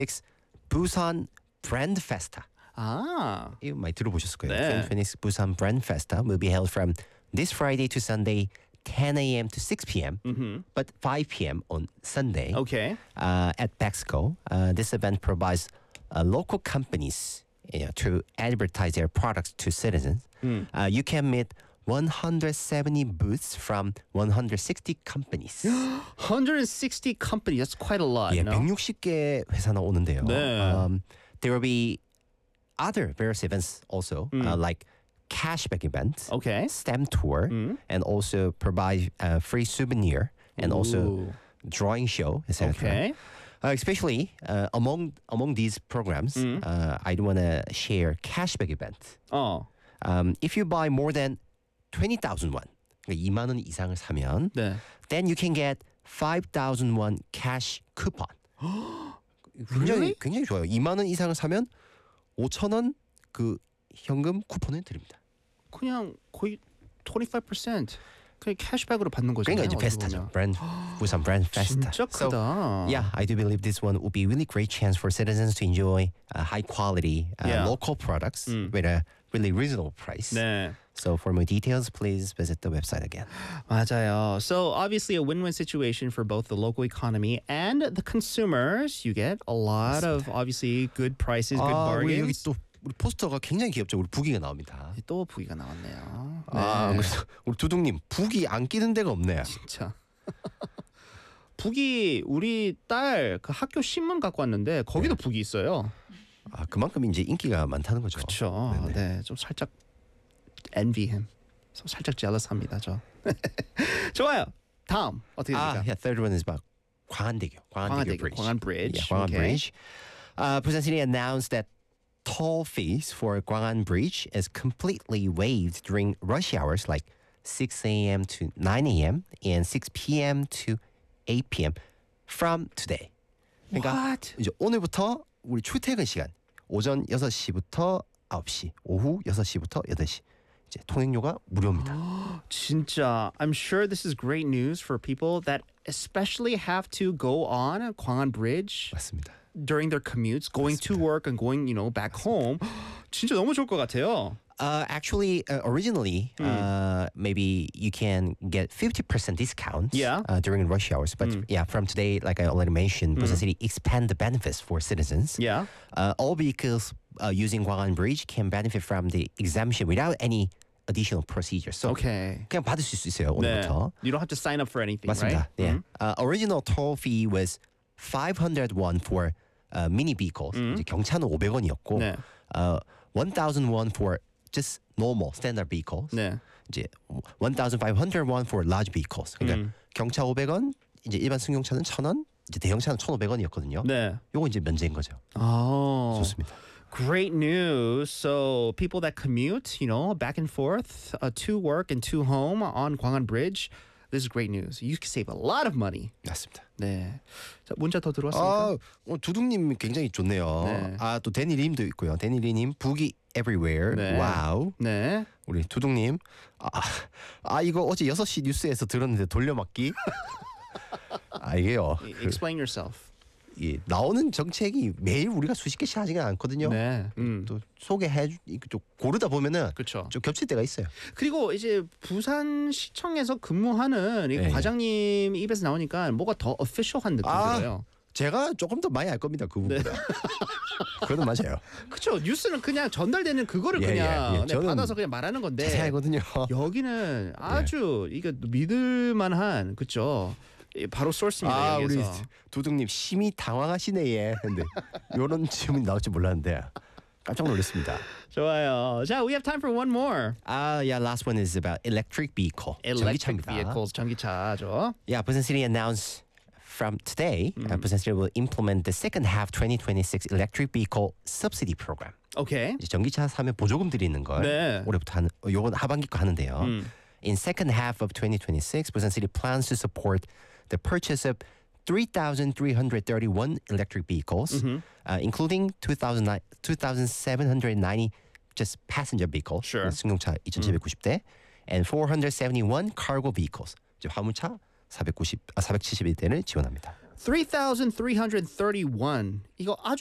Busan Brand Festa. 아, 이거 많이 들어보셨을 거예요. 네. 2026 Busan Brand Festa will be held from this Friday to Sunday, 10 a.m. to 6 p.m. But 5 p.m. on Sunday okay. at Bexco. This event provides local companies to advertise their products to citizens. You can meet 170 booths from 160 companies. 160 companies. That's quite a lot. 예, no? 160개 회사나 오는데요. 네. There will be other various events also, like cashback events, Okay. stamp tour, and also provide free souvenir and also Ooh. drawing show, etc. Okay. Especially among these programs, I do want to share cashback event. 어. If you buy more than 20,000 won, 그러니까 2만 원 이상을 사면, 네. then you can get 5,000 won cash coupon. Really? 굉장히 좋아요. 2만 원 이상을 사면 5,000원 그 현금 쿠폰을 드립니다. 그냥 거의 25% 그냥 캐시백으로 받는 거잖아요. 그러니까 이제 어떻게 페스타죠. 보면. 브랜드 부산 브랜드 페스타. 진짜 크다. So, yeah, I do believe this one would be a really great chance for citizens to enjoy high quality Yeah. local products with a really reasonable price. 네. So for more details, please visit the website again. 맞아요. So obviously a win-win situation for both the local economy and the consumers. You get a lot of obviously good prices, good 우리 여기 bargains. 또 우리 포스터가 굉장히 귀엽죠. 우리 북이가 나옵니다. 또 부기가 나왔네요. 아, 그래서 우리 두둥님 북이 안 끼는 데가 없네요. 진짜. 북이 우리 딸 그 학교 신문 갖고 왔는데 거기도 북이 있어요. 아, 그만큼 이제 인기가 많다는 거죠. 그렇죠. 네네. 네, 좀 살짝 envy him. 살짝 jealous합니다, 저. 좋아요. 다음 어떻게 됩니까? Yeah, third one is about 광안대교. 광안대교 bridge. 광안 bridge. Yeah, 광안 Okay. bridge. Busan City announced that toll fees for Gwangan Bridge is completely waived during rush hours like 6 a.m. to 9 a.m. and 6 p.m. to 8 p.m. from today. What? 이제 오늘부터 우리 출퇴근 시간 오전 6시부터 9시, 오후 6시부터 8시 이제 통행료가 무료입니다. 진짜, I'm sure this is great news for people that especially have to go on 광안 Bridge 맞습니다. during their commutes, going to work and going, back home. 진짜 너무 좋을 것 같아요. Actually, originally, maybe you can get 50% discount Yeah. During rush hours. But yeah, from today, like I already mentioned, Busan City expand the benefits for citizens. Yeah. All vehicles using Gwangan Bridge can benefit from the exemption without any additional procedures. So Okay. 그냥 받을 수 있어요, 네. 오늘부터. You don't have to sign up for anything, 맞습니다. right? 네. Original toll fee was 500 won for mini vehicles. 이제 경차는 500원이었고 네. 1,000 won for just normal standard vehicles. 네. 이제 1,500 won for large vehicles. 그러니까 경차 500원, 이제 일반 승용차는 1,000원, 이제 대형차는 1,500원이었거든요. 네. 요거 이제 면제인 거죠. Oh. 좋습니다. Great news. So people that commute, back and forth to work and to home on 광안 Bridge, this is great news. You can save a lot of money. 맞습니다. 네. 자, 문자 더 들어왔습니까? 두둥님 굉장히 좋네요. 네. 또 데니리님도 있고요. 데니리님 북이 everywhere. 네. 와우. 네. 우리 두둥님. 이거 어제 6시 뉴스에서 들었는데 돌려막기. 이게요. Explain yourself. 나오는 정책이 매일 우리가 수십 개씩 하지가 않거든요. 네. 또 소개해 좀 고르다 보면은 그렇죠. 좀 겹칠 때가 있어요. 그리고 이제 부산시청에서 근무하는 이 네. 과장님 입에서 나오니까 뭐가 더 official한 느낌 들어요. 제가 조금 더 많이 알 겁니다. 그 부분보다. 그건 맞아요. 그렇죠. 뉴스는 그냥 전달되는 그거를 예, 그냥 예, 예. 저는 받아서 그냥 말하는 건데 자세히 알거든요. 여기는 아주 이거 믿을만한 그렇죠. 바로 소스입니다. 우리 여기서. 두둥님 심히 당황하시네 얘. 근데 이런 질문이 나올 줄 몰랐는데 깜짝 놀랐습니다. 좋아요. 자, we have time for one more. Yeah, last one is about electric vehicle. Electric 전기차입니다. vehicles, 전기차죠. Yeah, Busan City announced from today, Busan City will implement the second half 2026 electric vehicle subsidy program. 오케이. 이제 전기차 사면 보조금 드리는 걸 네. 올해부터 하는 요건 하반기 거 하는데요. In second half of 2026, Busan City plans to support the purchase of 3,331 electric vehicles, including 2,790 just passenger vehicles, Sure. 승용차 2,790대, and 471 cargo vehicles, 이제 화물차 471대를 지원합니다. 3,331. 이거 아주